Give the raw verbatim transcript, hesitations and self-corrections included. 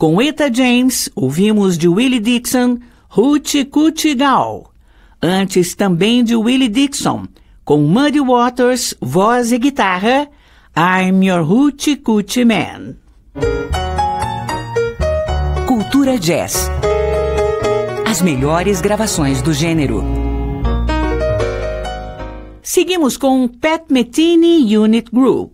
Com Etta James, ouvimos de Willie Dixon, Hoochie Coochie Gal. Antes também de Willie Dixon, com Muddy Waters, voz e guitarra, I'm Your Hoochie Coochie Man. Cultura Jazz. As melhores gravações do gênero. Seguimos com Pat Metheny Unit Group.